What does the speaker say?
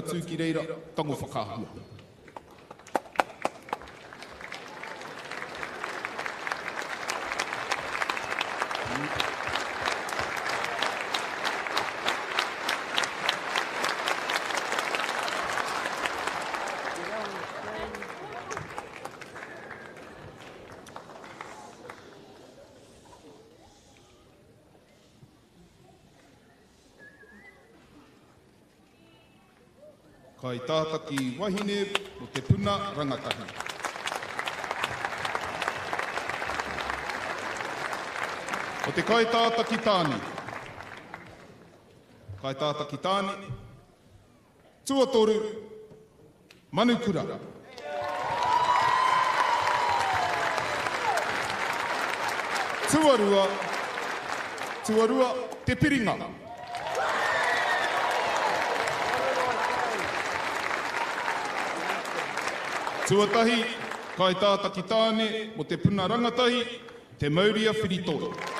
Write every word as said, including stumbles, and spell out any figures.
tūki reira, tango whakahua. Kai tāta ki wahine mo te puna rangatahi. O te kai tāta ki tāni. Kai tāta ki tāni. Tuatoru manukura. Tuarua, tuarua te piringa. Tuatahi, kai tāta ki tāne, mo te puna rangatahi, te Mauria Whiritoro.